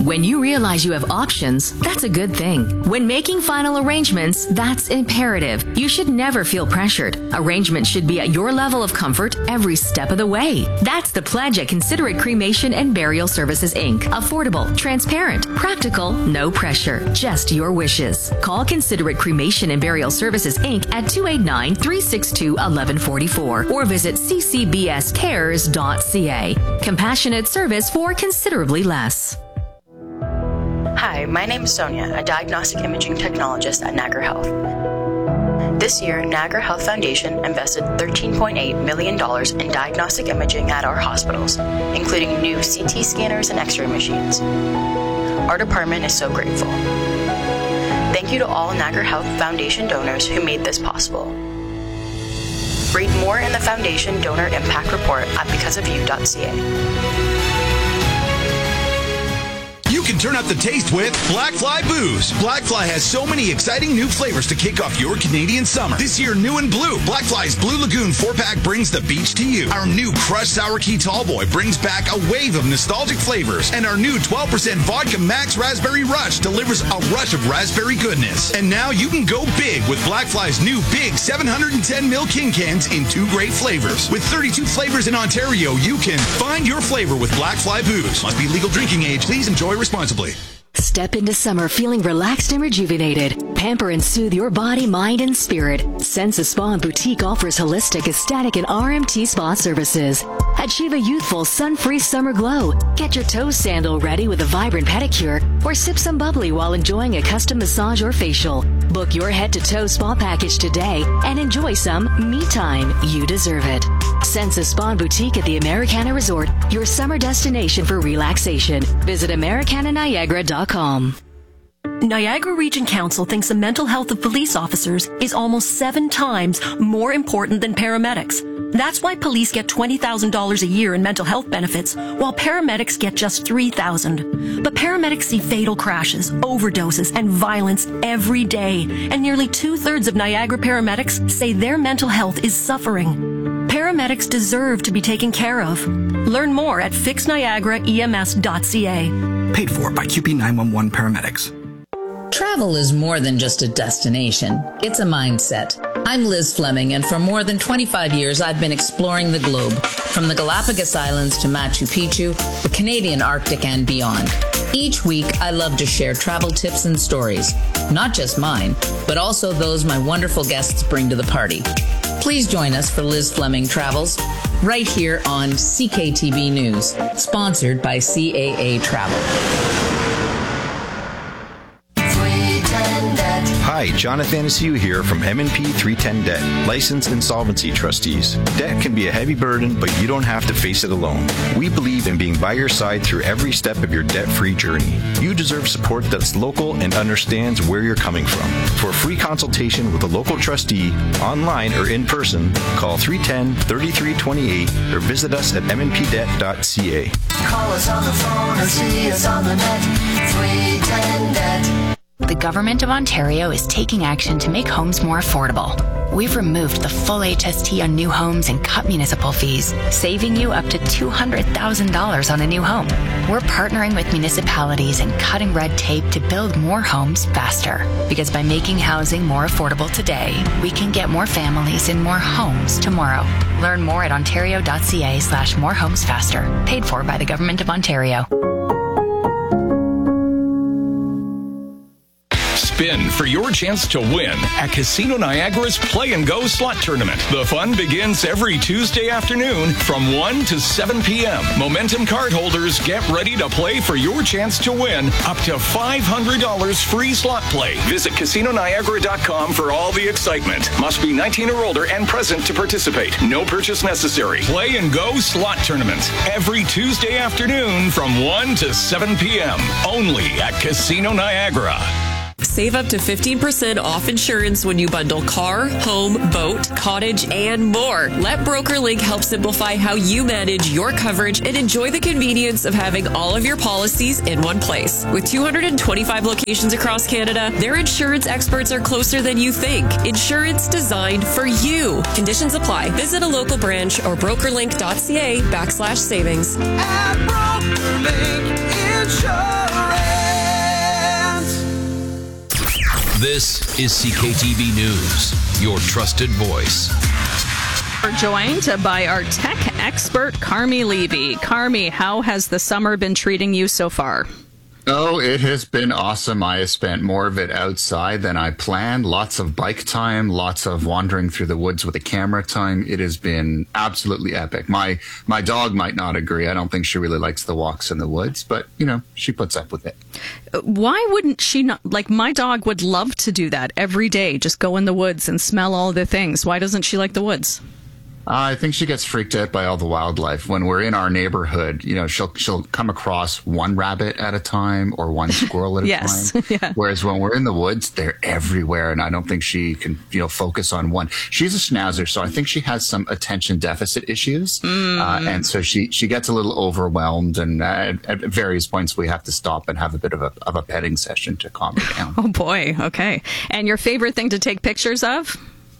When you realize you have options, that's a good thing. When making final arrangements, that's imperative. You should never feel pressured. Arrangements should be at your level of comfort every step of the way. That's the pledge at Considerate Cremation and Burial Services, Inc. Affordable, transparent, practical, no pressure, just your wishes. Call Considerate Cremation and Burial Services, Inc. at 289-362-1144 or visit ccbscares.ca. Compassionate service for considerably less. Hi, my name is Sonia, a diagnostic imaging technologist at Niagara Health. This year, Niagara Health Foundation invested $13.8 million in diagnostic imaging at our hospitals, including new CT scanners and X-ray machines. Our department is so grateful. Thank you to all Niagara Health Foundation donors who made this possible. Read more in the Foundation Donor Impact Report at becauseofyou.ca. You can turn up the taste with Blackfly Booze. Blackfly has so many exciting new flavors to kick off your Canadian summer. This year, new and blue, Blackfly's Blue Lagoon 4-pack brings the beach to you. Our new Crushed Sour Key Tallboy brings back a wave of nostalgic flavors. And our new 12% Vodka Max Raspberry Rush delivers a rush of raspberry goodness. And now you can go big with Blackfly's new big 710ml King cans in 2 great flavors. With 32 flavors in Ontario, you can find your flavor with Blackfly Booze. Must be legal drinking age. Please enjoy responsibly. Step into summer feeling relaxed and rejuvenated. Pamper and soothe your body, mind, and spirit. Senza Spa and Boutique offers holistic, aesthetic, and RMT spa services. Achieve a youthful, sun-free summer glow. Get your toe sandal ready with a vibrant pedicure, or sip some bubbly while enjoying a custom massage or facial. Book your head-to-toe spa package today and enjoy some me time. You deserve it. Senza Spa and Boutique at the Americana Resort, your summer destination for relaxation. Visit AmericanaNiagara.com. Niagara Region Council thinks the mental health of police officers is almost 7 times more important than paramedics. That's why police get $20,000 a year in mental health benefits, while paramedics get just $3,000. But paramedics see fatal crashes, overdoses, and violence every day, and nearly 2/3 of Niagara paramedics say their mental health is suffering. Paramedics deserve to be taken care of. Learn more at fixniagaraems.ca. Paid for by QP 911 Paramedics. Travel is more than just a destination. It's a mindset. I'm Liz Fleming, and for more than 25 years, I've been exploring the globe, from the Galapagos Islands to Machu Picchu, the Canadian Arctic, and beyond. Each week, I love to share travel tips and stories, not just mine, but also those my wonderful guests bring to the party. Please join us for Liz Fleming Travels, right here on CKTB News, sponsored by CAA Travel. Hi, Jonathan Asiu here from M&P 310 Debt, licensed insolvency trustees. Debt can be a heavy burden, but you don't have to face it alone. We believe in being by your side through every step of your debt-free journey. You deserve support that's local and understands where you're coming from. For a free consultation with a local trustee, online or in person, call 310-3328 or visit us at mnpdebt.ca. Call us on the phone or see us on the net. 310 Debt. The Government of Ontario is taking action to make homes more affordable. We've removed the full HST on new homes and cut municipal fees, saving you up to $200,000 on a new home. We're partnering with municipalities and cutting red tape to build more homes faster. Because by making housing more affordable today, we can get more families in more homes tomorrow. Learn more at ontario.ca/morehomesfaster. Paid for by the Government of Ontario. Spin for your chance to win at Casino Niagara's Play and Go Slot Tournament. The fun begins every Tuesday afternoon from 1 to 7 p.m. Momentum card holders get ready to play for your chance to win up to $500 free slot play. Visit CasinoNiagara.com for all the excitement. Must be 19 or older and present to participate. No purchase necessary. Play and Go Slot Tournament every Tuesday afternoon from 1 to 7 p.m. Only at Casino Niagara. Save up to 15% off insurance when you bundle car, home, boat, cottage, and more. Let BrokerLink help simplify how you manage your coverage and enjoy the convenience of having all of your policies in one place. With 225 locations across Canada, their insurance experts are closer than you think. Insurance designed for you. Conditions apply. Visit a local branch or brokerlink.ca/savings. At BrokerLink Insurance. is CKTV News, your trusted voice. We're joined by our tech expert, Carmi Levy. Carmi, how has the summer been treating you so far? Oh, it has been awesome. I have spent more of it outside than I planned. Lots of bike time, lots of wandering through the woods with a camera time. It has been absolutely epic. My dog might not agree. I don't think she really likes the walks in the woods, but, she puts up with it. Why wouldn't she not? Like, my dog would love to do that every day, just go in the woods and smell all the things. Why doesn't she like the woods? I think she gets freaked out by all the wildlife. When we're in our neighborhood, she'll come across one rabbit at a time or one squirrel at a time. Yeah. Whereas when we're in the woods, they're everywhere, and I don't think she can, focus on one. She's a schnauzer, so I think she has some attention deficit issues, and so she gets a little overwhelmed. And at various points, we have to stop and have a bit of a petting session to calm her down. Oh boy, okay. And your favorite thing to take pictures of?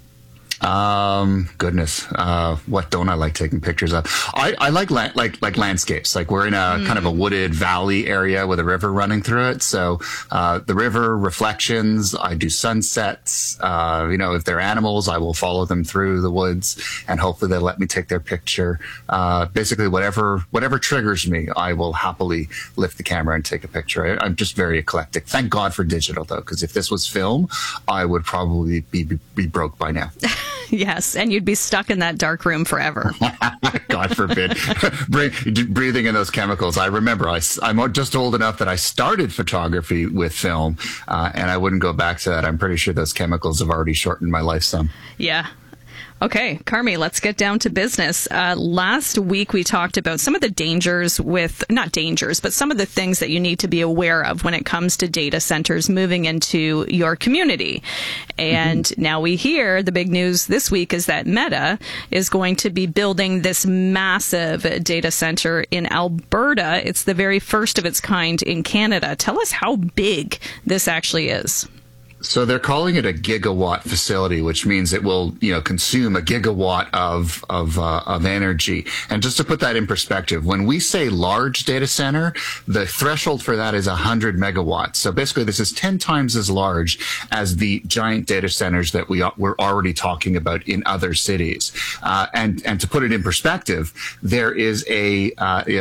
Goodness. What don't I like taking pictures of? I like landscapes. Like, we're in a kind of a wooded valley area with a river running through it. So, the river, reflections, I do sunsets. If they're animals, I will follow them through the woods and hopefully they'll let me take their picture. Basically whatever triggers me, I will happily lift the camera and take a picture. I'm just very eclectic. Thank God for digital though, because if this was film, I would probably be broke by now. Yes, and you'd be stuck in that dark room forever. God forbid. Breathing in those chemicals. I remember I'm just old enough that I started photography with film, and I wouldn't go back to that. I'm pretty sure those chemicals have already shortened my life some. Yeah. Okay, Carmi, let's get down to business. Last week, we talked about some of the dangers not dangers, but some of the things that you need to be aware of when it comes to data centers moving into your community. And now we hear the big news this week is that Meta is going to be building this massive data center in Alberta. It's the very first of its kind in Canada. Tell us how big this actually is. So they're calling it a gigawatt facility, which means it will, consume a gigawatt of energy. And just to put that in perspective, when we say large data center, the threshold for that is 100 megawatts. So basically, this is 10 times as large as the giant data centers that we're already talking about in other cities. And to put it in perspective, there is the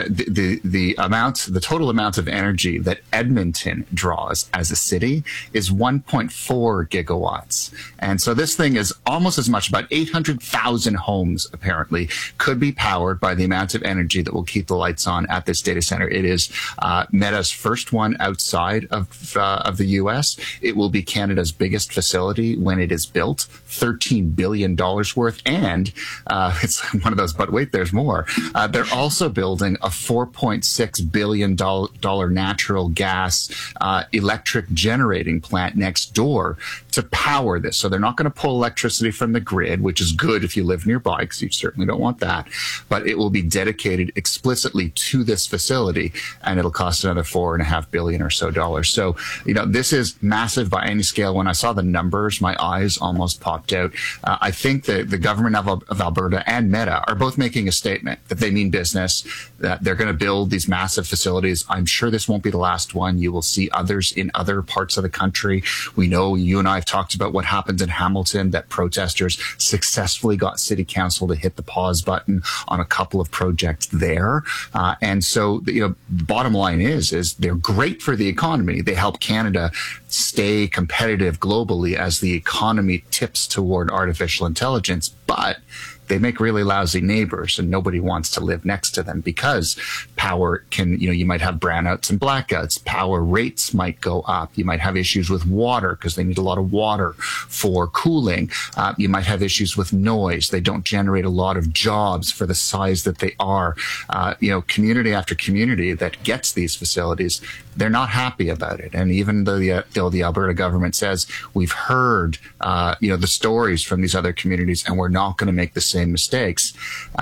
total amount of energy that Edmonton draws as a city is 1.4 gigawatts. And so this thing is almost as much, about 800,000 homes apparently could be powered by the amount of energy that will keep the lights on at this data center. It is Meta's first one outside of the U.S. It will be Canada's biggest facility when it is built, $13 billion worth. And it's one of those, but wait, there's more. They're also building a $4.6 billion natural gas electric generating plant next door to power this. So they're not going to pull electricity from the grid, which is good if you live nearby, because you certainly don't want that. But it will be dedicated explicitly to this facility, and it'll cost another $4.5 billion or so dollars. So, this is massive by any scale. When I saw the numbers, my eyes almost popped out. I think that the government of Alberta and Meta are both making a statement that they mean business, that they're going to build these massive facilities. I'm sure this won't be the last one. You will see others in other parts of the country. We know you and I have talked about what happened in Hamilton, that protesters successfully got city council to hit the pause button on a couple of projects there. And so, bottom line is they're great for the economy. They help Canada stay competitive globally as the economy tips toward artificial intelligence. But they make really lousy neighbors, and nobody wants to live next to them because power can, you might have brownouts and blackouts. Power rates might go up. You might have issues with water because they need a lot of water for cooling. You might have issues with noise. They don't generate a lot of jobs for the size that they are. Community after community that gets these facilities, they're not happy about it. And even though the Alberta government says, we've heard, the stories from these other communities, and we're not going to make the same mistakes.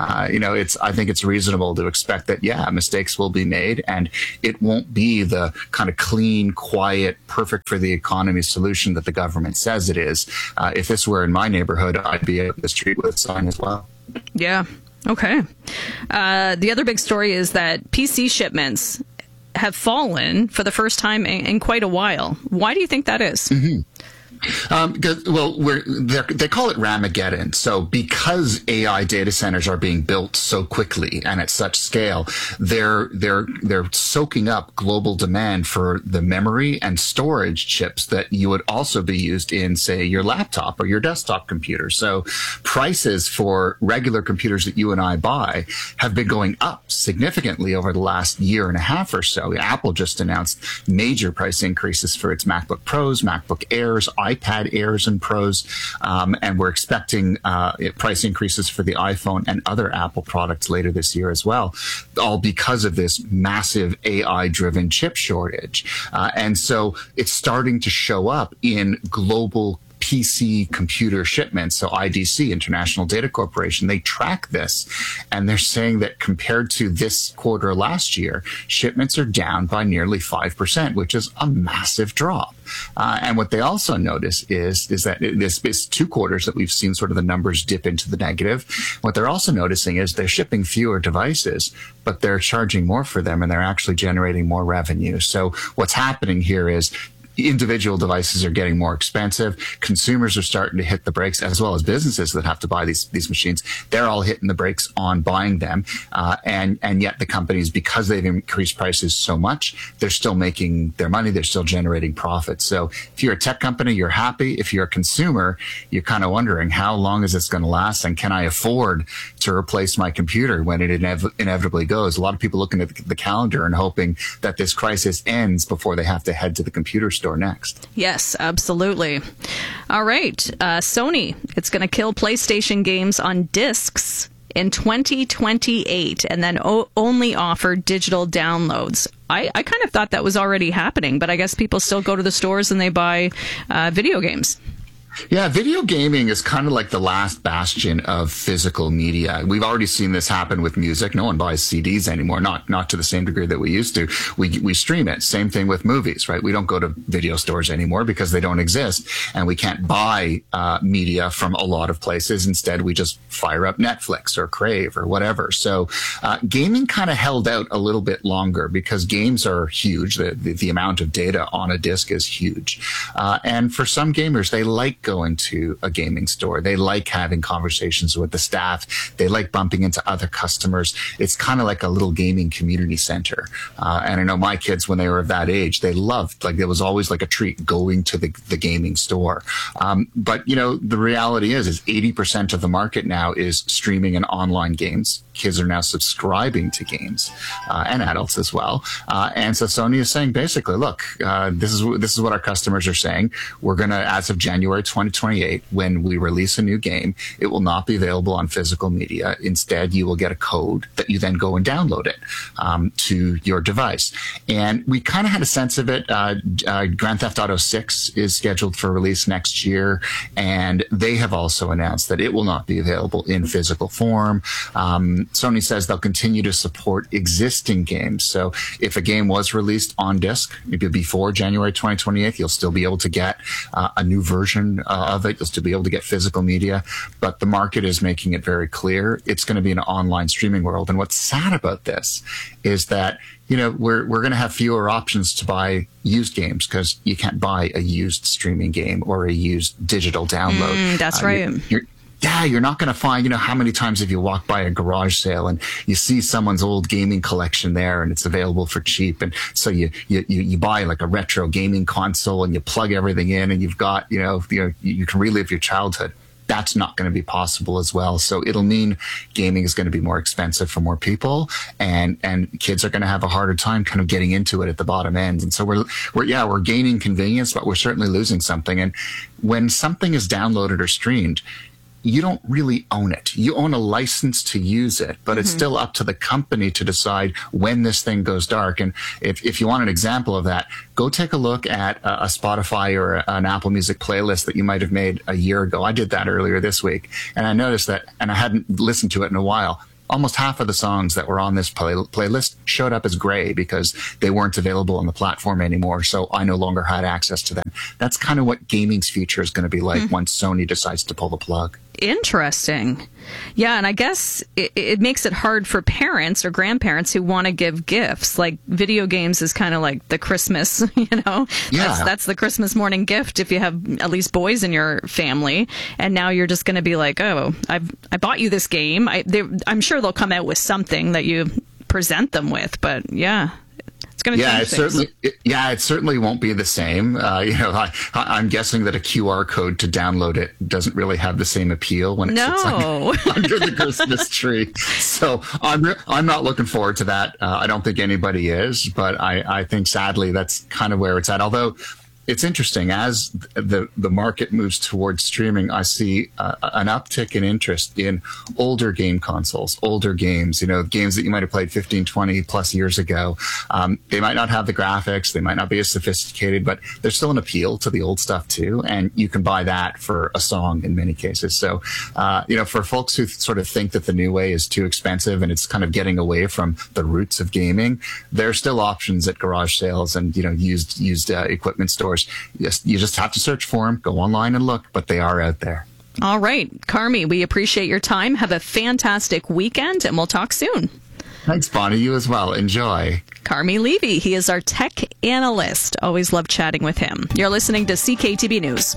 I think it's reasonable to expect that, mistakes will be made, and it won't be the kind of clean, quiet, perfect for the economy solution that the government says it is. If this were in my neighborhood, I'd be out in the street with a sign as well. Yeah. Okay. The other big story is that PC shipments have fallen for the first time in quite a while. Why do you think that is? Well, they call it Ramageddon. So because AI data centers are being built so quickly and at such scale, they're soaking up global demand for the memory and storage chips that you would also be used in, say, your laptop or your desktop computer. So prices for regular computers that you and I buy have been going up significantly over the last year and a half or so. Apple just announced major price increases for its MacBook Pros, MacBook Airs, iPad Airs and Pros, and we're expecting price increases for the iPhone and other Apple products later this year as well, all because of this massive AI-driven chip shortage. And so it's starting to show up in global PC computer shipments. So IDC, International Data Corporation, they track this, and they're saying that compared to this quarter last year, shipments are down by nearly 5%, which is a massive drop. And what they also notice is that this 2 quarters that we've seen sort of the numbers dip into the negative. What they're also noticing is they're shipping fewer devices, but they're charging more for them, and they're actually generating more revenue. So what's happening here is individual devices are getting more expensive. Consumers are starting to hit the brakes, as well as businesses that have to buy these machines. They're all hitting the brakes on buying them. And yet the companies, because they've increased prices so much, they're still making their money. They're still generating profits. So if you're a tech company, you're happy. If you're a consumer, you're kind of wondering, how long is this going to last? And can I afford to replace my computer when it inevitably goes? A lot of people looking at the calendar and hoping that this crisis ends before they have to head to the computer store next. Yes, absolutely. All right. Sony, it's going to kill PlayStation games on discs in 2028 and then only offer digital downloads. I kind of thought that was already happening, but I guess people still go to the stores and they buy video games. Yeah, video gaming is kind of like the last bastion of physical media. We've already seen this happen with music. No one buys CDs anymore, not to the same degree that we used to. We stream it. Same thing with movies, right? We don't go to video stores anymore because they don't exist, and we can't buy media from a lot of places. Instead, we just fire up Netflix or Crave or whatever. So gaming kind of held out a little bit longer because games are huge. The amount of data on a disc is huge. And for some gamers, they like going to a gaming store. They like having conversations with the staff. They like bumping into other customers. It's kind of like a little gaming community center. And I know my kids, when they were of that age, they loved, like, it was always like a treat going to the gaming store. But, you know, the reality is 80% of the market now is streaming and online games. Kids are now subscribing to games, and adults as well. And so Sony is saying, basically, look, this is what our customers are saying. We're going to, as of January 2028, when we release a new game, it will not be available on physical media. Instead, you will get a code that you then go and download it to your device. And we kind of had a sense of it. Grand Theft Auto 6 is scheduled for release next year, and they have also announced that it will not be available in physical form. Sony says they'll continue to support existing games. So if a game was released on disc, maybe before January 2028, you'll still be able to get a new version of it. You'll still be able to get physical media. But the market is making it very clear it's going to be an online streaming world. And what's sad about this is that, you know, we're going to have fewer options to buy used games because you can't buy a used streaming game or a used digital download. That's right. You're not going to find, you know, how many times have you walked by a garage sale and you see someone's old gaming collection there and it's available for cheap. And so you buy like a retro gaming console and you plug everything in and you've got, you can relive your childhood. That's not going to be possible as well. So it'll mean gaming is going to be more expensive for more people, and kids are going to have a harder time kind of getting into it at the bottom end. And so we're gaining convenience, but we're certainly losing something. And when something is downloaded or streamed, you don't really own it. You own a license to use it, but it's still up to the company to decide when this thing goes dark. And if you want an example of that, go take a look at a Spotify or an Apple Music playlist that you might have made a year ago. I did that earlier this week, and I noticed that, and I hadn't listened to it in a while, almost half of the songs that were on this playlist showed up as gray because they weren't available on the platform anymore. So I no longer had access to them. That's kind of what gaming's future is going to be like once Sony decides to pull the plug. Interesting. Yeah, and I guess it makes it hard for parents or grandparents who want to give gifts. Like video games is kind of like the Christmas, Yeah. That's the Christmas morning gift if you have at least boys in your family. And now you're just going to be like, oh, I bought you this game. I'm sure they'll come out with something that you present them with, but yeah. It certainly won't be the same. I'm guessing that a QR code to download it doesn't really have the same appeal when it sits under the Christmas tree. So I'm not looking forward to that. I don't think anybody is, but I think sadly that's kind of where it's at. Although it's interesting, as the market moves towards streaming, I see an uptick in interest in older game consoles, older games, games that you might have played 15, 20 plus years ago. They might not have the graphics. They might not be as sophisticated, but there's still an appeal to the old stuff too. And you can buy that for a song in many cases. So, for folks who sort of think that the new way is too expensive and it's kind of getting away from the roots of gaming, there are still options at garage sales and, used equipment stores. Yes, you just have to search for them, go online and look, but they are out there. All right. Carmi, we appreciate your time. Have a fantastic weekend, and we'll talk soon. Thanks, Bonnie. You as well. Enjoy. Carmi Levy. He is our tech analyst. Always love chatting with him. You're listening to CKTB News.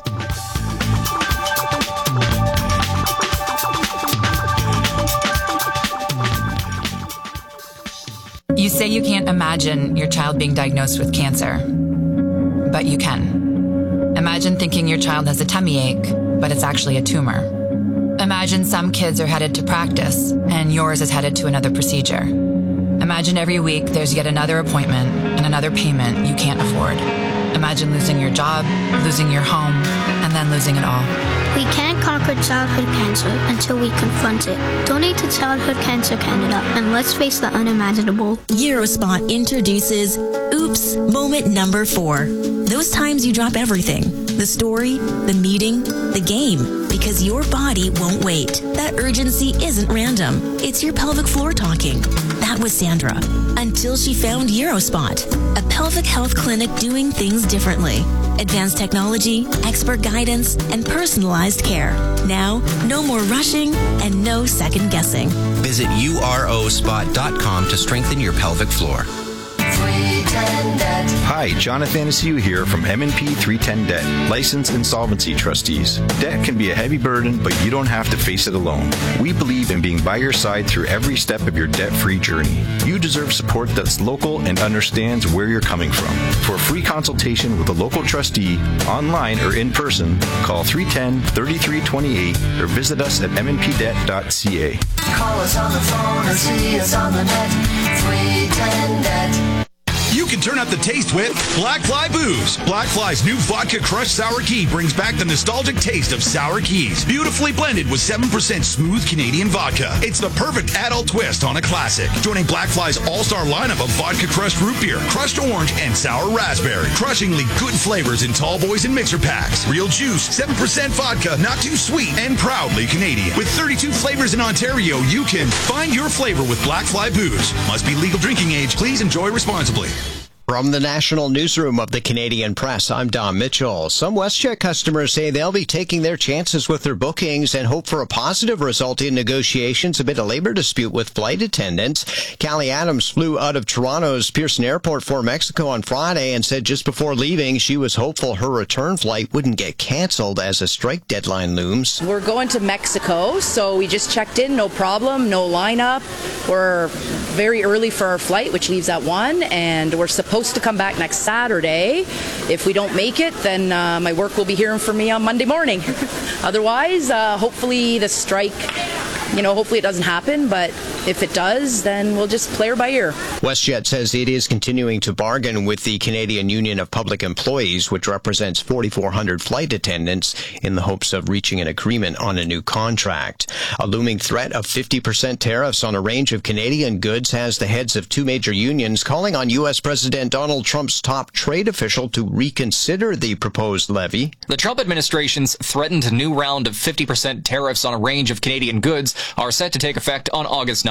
You say you can't imagine your child being diagnosed with cancer. But you can. Imagine thinking your child has a tummy ache, but it's actually a tumor. Imagine some kids are headed to practice, and yours is headed to another procedure. Imagine every week there's yet another appointment and another payment you can't afford. Imagine losing your job, losing your home, and then losing it all. We can't conquer childhood cancer until we confront it. Donate to Childhood Cancer Canada, and let's face the unimaginable. Eurospot introduces Oops Moment Number 4. Those times you drop everything. The story, the meeting, the game. Because your body won't wait. That urgency isn't random. It's your pelvic floor talking. That was Sandra. Until she found Eurospot, a pelvic health clinic doing things differently. Advanced technology, expert guidance, and personalized care. Now, no more rushing and no second guessing. Visit urospot.com to strengthen your pelvic floor. Hi, Jonathan Asiu here from M&P 310 Debt, licensed insolvency trustees. Debt can be a heavy burden, but you don't have to face it alone. We believe in being by your side through every step of your debt-free journey. You deserve support that's local and understands where you're coming from. For a free consultation with a local trustee, online or in person, call 310-3328 or visit us at mnpdebt.ca. Call us on the phone or see us on the net. 310 Debt. You can turn up the taste with Black Fly Booze. Black Fly's new vodka crushed sour key brings back the nostalgic taste of sour keys, beautifully blended with 7% smooth Canadian vodka. It's the perfect adult twist on a classic. Joining Black Fly's all-star lineup of vodka crushed root beer, crushed orange, and sour raspberry. Crushingly good flavors in tall boys and mixer packs. Real juice, 7% vodka, not too sweet, and proudly Canadian. With 32 flavors in Ontario, you can find your flavor with Black Fly Booze. Must be legal drinking age. Please enjoy responsibly. From the National Newsroom of the Canadian Press, I'm Don Mitchell. Some WestJet customers say they'll be taking their chances with their bookings and hope for a positive result in negotiations amid a labor dispute with flight attendants. Callie Adams flew out of Toronto's Pearson Airport for Mexico on Friday and said just before leaving she was hopeful her return flight wouldn't get canceled as a strike deadline looms. We're going to Mexico, so we just checked in, no problem, no lineup. We're very early for our flight, which leaves at 1, and we're supposed to come back next Saturday. If we don't make it, then my work will be hearing from me on Monday morning. Otherwise, hopefully the strike, hopefully it doesn't happen, but if it does, then we'll just play her by ear. WestJet says it is continuing to bargain with the Canadian Union of Public Employees, which represents 4,400 flight attendants, in the hopes of reaching an agreement on a new contract. A looming threat of 50% tariffs on a range of Canadian goods has the heads of two major unions calling on U.S. President Donald Trump's top trade official to reconsider the proposed levy. The Trump administration's threatened new round of 50% tariffs on a range of Canadian goods are set to take effect on August 9th.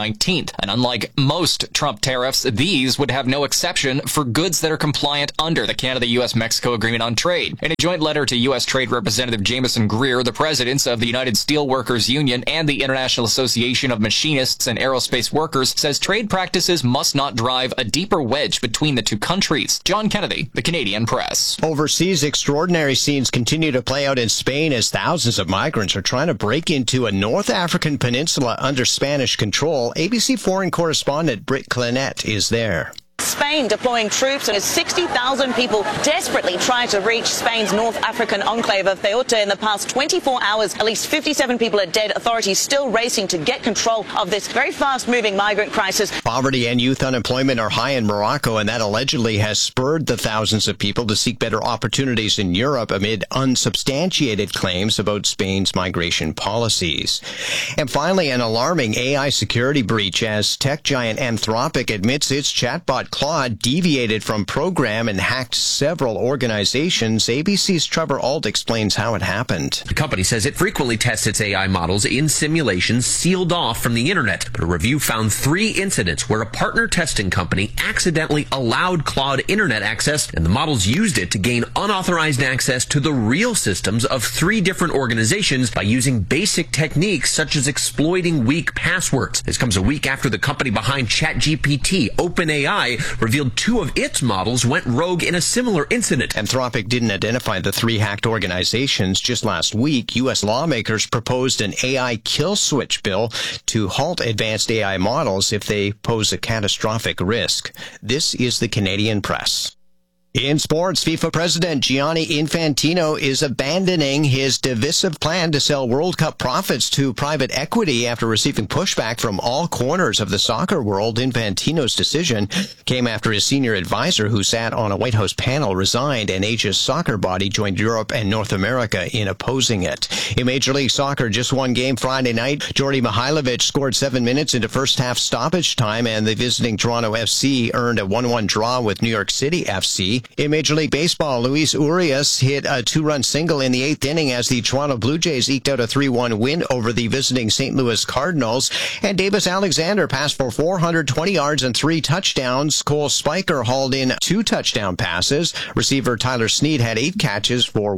19th. And unlike most Trump tariffs, these would have no exception for goods that are compliant under the Canada-U.S.-Mexico Agreement on Trade. In a joint letter to U.S. Trade Representative Jameson Greer, the presidents of the United Steelworkers Union and the International Association of Machinists and Aerospace Workers says trade practices must not drive a deeper wedge between the two countries. John Kennedy, The Canadian Press. Overseas, extraordinary scenes continue to play out in Spain as thousands of migrants are trying to break into a North African peninsula under Spanish control. ABC foreign correspondent Britt Clinette is there. Spain deploying troops and 60,000 people desperately try to reach Spain's North African enclave of Ceuta. In the past 24 hours, at least 57 people are dead. Authorities still racing to get control of this very fast-moving migrant crisis. Poverty and youth unemployment are high in Morocco, and that allegedly has spurred the thousands of people to seek better opportunities in Europe amid unsubstantiated claims about Spain's migration policies. And finally, an alarming AI security breach as tech giant Anthropic admits its chatbot Claude deviated from program and hacked several organizations. ABC's Trevor Ault explains how it happened. The company says it frequently tests its AI models in simulations sealed off from the internet, but a review found 3 incidents where a partner testing company accidentally allowed Claude internet access, and the models used it to gain unauthorized access to the real systems of 3 different organizations by using basic techniques such as exploiting weak passwords. This comes a week after the company behind ChatGPT, OpenAI, revealed 2 of its models went rogue in a similar incident. Anthropic didn't identify the 3 hacked organizations. Just last week, U.S. lawmakers proposed an AI kill switch bill to halt advanced AI models if they pose a catastrophic risk. This is the Canadian Press. In sports, FIFA President Gianni Infantino is abandoning his divisive plan to sell World Cup profits to private equity after receiving pushback from all corners of the soccer world. Infantino's decision came after his senior advisor, who sat on a White House panel, resigned, and Asia's soccer body joined Europe and North America in opposing it. In Major League Soccer, just one game Friday night, Jordi Mihailovic scored 7 minutes into first half stoppage time, and the visiting Toronto FC earned a 1-1 draw with New York City FC. In Major League Baseball, Luis Urias hit a 2-run single in the 8th inning as the Toronto Blue Jays eked out a 3-1 win over the visiting St. Louis Cardinals. And Davis Alexander passed for 420 yards and 3 touchdowns. Cole Spiker hauled in 2 touchdown passes. Receiver Tyler Snead had 8 catches for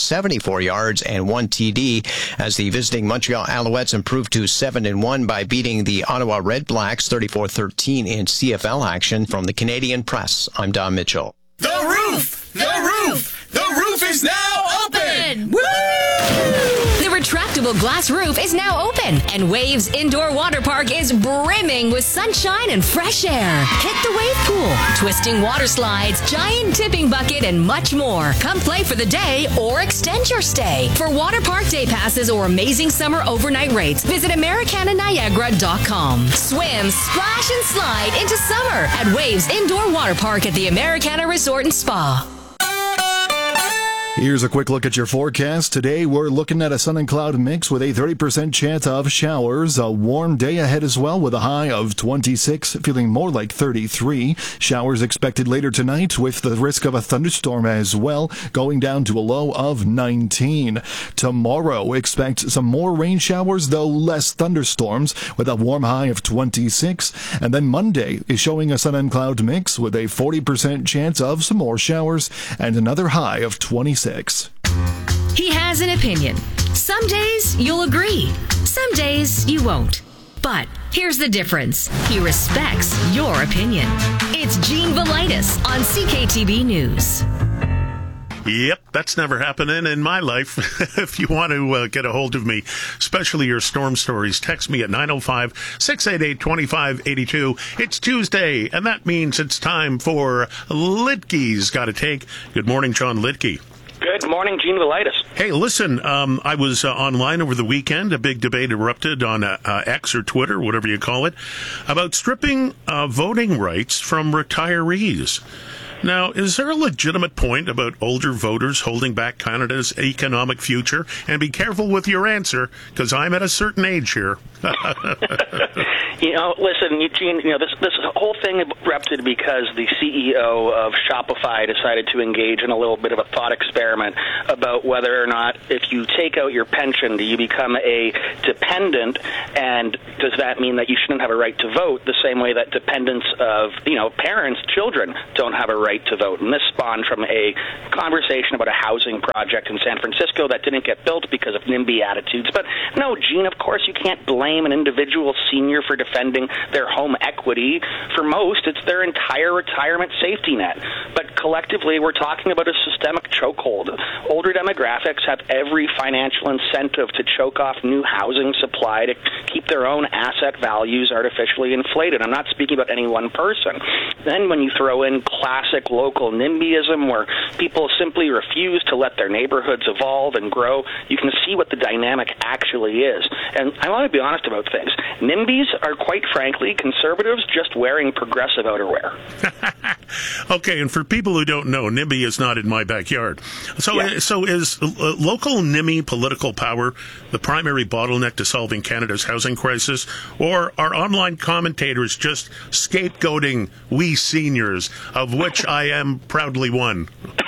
174 yards and 1 TD as the visiting Montreal Alouettes improved to 7-1 by beating the Ottawa Red Blacks 34-13 in CFL action. From the Canadian Press, I'm Don Mitchell. The roof! The roof! The roof is now open! Woo! The retractable glass roof is now open, and Waves Indoor Water Park is brimming with sunshine and fresh air. Hit the wave pool, twisting water slides, giant tipping bucket, and much more. Come play for the day or extend your stay. For water park day passes or amazing summer overnight rates, visit AmericanaNiagara.com. Swim, splash, and slide into summer at Waves Indoor Water Park at the Americana Resort and Spa. Here's a quick look at your forecast. Today, we're looking at a sun and cloud mix with a 30% chance of showers. A warm day ahead as well with a high of 26, feeling more like 33. Showers expected later tonight with the risk of a thunderstorm as well, going down to a low of 19. Tomorrow, expect some more rain showers, though less thunderstorms, with a warm high of 26. And then Monday is showing a sun and cloud mix with a 40% chance of some more showers and another high of 26. He has an opinion. Some days you'll agree. Some days you won't. But here's the difference. He respects your opinion. It's Gene Velitis on CKTB News. Yep, that's never happening in my life. If you want to get a hold of me, especially your storm stories, text me at 905-688-2582. It's Tuesday, and that means it's time for Litke's Gotta Take. Good morning, John Litke. Good morning, Gene Velitis. Hey, listen, I was online over the weekend. A big debate erupted on X or Twitter, whatever you call it, about stripping voting rights from retirees. Now, is there a legitimate point about older voters holding back Canada's economic future? And be careful with your answer, because I'm at a certain age here. Listen, Eugene, this whole thing erupted because the CEO of Shopify decided to engage in a little bit of a thought experiment about whether or not if you take out your pension, do you become a dependent, and does that mean that you shouldn't have a right to vote the same way that dependents of, parents, children don't have a right to vote? And this spawned from a conversation about a housing project in San Francisco that didn't get built because of NIMBY attitudes. But no, Gene, of course you can't blame an individual senior for defending their home equity. For most, it's their entire retirement safety net. But collectively, we're talking about a systemic chokehold. Older demographics have every financial incentive to choke off new housing supply to keep their own asset values artificially inflated. I'm not speaking about any one person. Then when you throw in classic local NIMBYism, where people simply refuse to let their neighborhoods evolve and grow, you can see what the dynamic actually is. And I want to be honest about things. NIMBYs are, quite frankly, conservatives just wearing progressive outerwear. Okay, and for people who don't know, NIMBY is not in my backyard. So is local NIMBY political power the primary bottleneck to solving Canada's housing crisis? Or are online commentators just scapegoating we seniors, of which I am proudly one?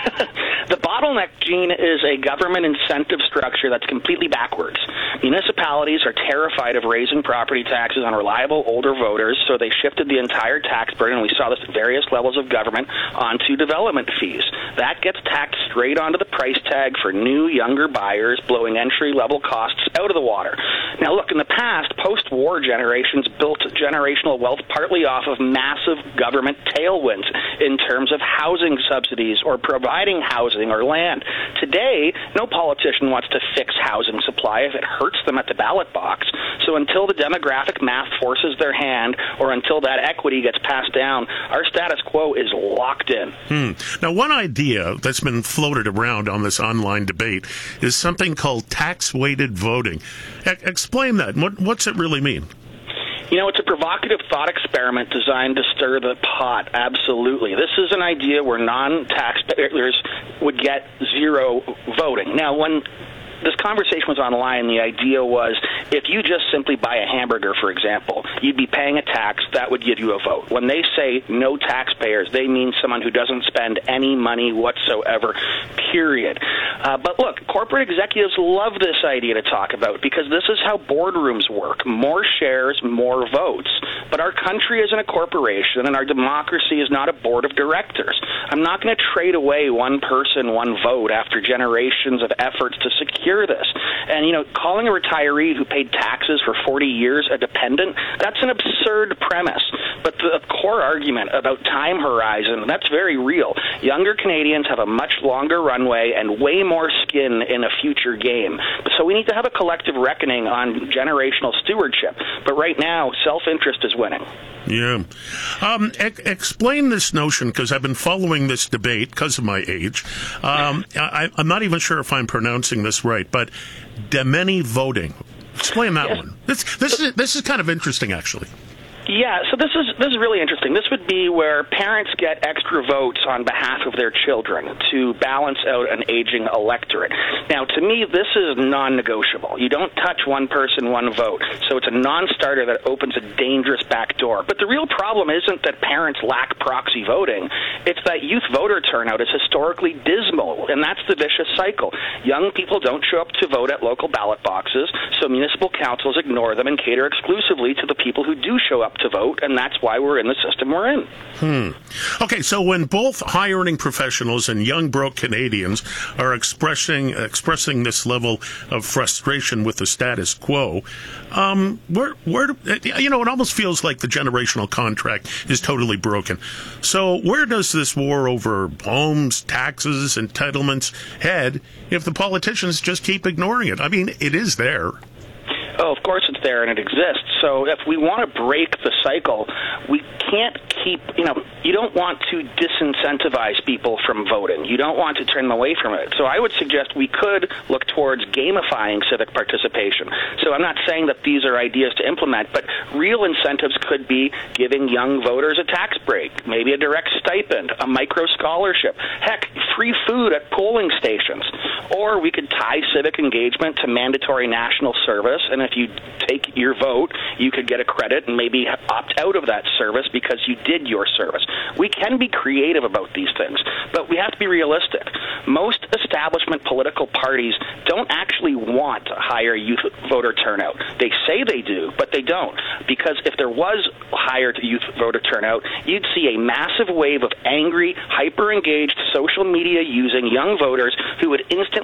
The bottleneck, Gene, is a government incentive structure that's completely backwards. Municipalities are terrified of raising property taxes on reliable older voters, so they shifted the entire tax burden, and we saw this at various levels of government, onto development fees. That gets taxed straight onto the price tag for new, younger buyers, blowing entry-level costs out of the water. Now, look, in the past, post-war generations built generational wealth partly off of massive government tailwinds in terms of housing subsidies or providing housing or land. Today, no politician wants to fix housing supply if it hurts them at the ballot box. So until the demographic math forces their hand, or until that equity gets passed down, our status quo is locked in. Now, one idea that's been floated around on this online debate is something called tax-weighted voting. Explain that. What's it really mean? It's a provocative thought experiment designed to stir the pot, absolutely. This is an idea where non-taxpayers would get zero voting. Now, when this conversation was online, the idea was if you just simply buy a hamburger, for example, you'd be paying a tax that would give you a vote. When they say no taxpayers, they mean someone who doesn't spend any money whatsoever, period. But look, corporate executives love this idea to talk about because this is how boardrooms work. More shares, more votes. But our country isn't a corporation, and our democracy is not a board of directors. I'm not going to trade away one person, one vote after generations of efforts to secure this. And, calling a retiree who paid taxes for 40 years a dependent, that's an absurd premise. But the core argument about time horizon, that's very real. Younger Canadians have a much longer runway and way more skin in a future game. So we need to have a collective reckoning on generational stewardship. But right now, self-interest is winning. Yeah. Explain this notion, because I've been following this debate because of my age. I'm not even sure if I'm pronouncing this right, but Demeny voting. Explain that one. This is kind of interesting, actually. Yeah, so this is really interesting. This would be where parents get extra votes on behalf of their children to balance out an aging electorate. Now, to me, this is non-negotiable. You don't touch one person, one vote. So it's a non-starter that opens a dangerous back door. But the real problem isn't that parents lack proxy voting. It's that youth voter turnout is historically dismal, and that's the vicious cycle. Young people don't show up to vote at local ballot boxes, so municipal councils ignore them and cater exclusively to the people who do show up to vote, and that's why we're in the system we're in. Okay, so when both high-earning professionals and young broke Canadians are expressing this level of frustration with the status quo, it almost feels like the generational contract is totally broken. So where does this war over homes, taxes, entitlements head if the politicians just keep ignoring it? I mean, it is there. Oh, of course it's there and it exists. So if we want to break the cycle, we can't keep, you don't want to disincentivize people from voting. You don't want to turn them away from it. So I would suggest we could look towards gamifying civic participation. So I'm not saying that these are ideas to implement, but real incentives could be giving young voters a tax break, maybe a direct stipend, a micro scholarship, heck, free food at polling stations. Or we could tie civic engagement to mandatory national service, and if you take your vote, you could get a credit and maybe opt out of that service because you did your service. We can be creative about these things, but we have to be realistic. Most establishment political parties don't actually want higher youth voter turnout. They say they do, but they don't, because if there was higher youth voter turnout, you'd see a massive wave of angry, hyper-engaged, social media-using young voters who would instantly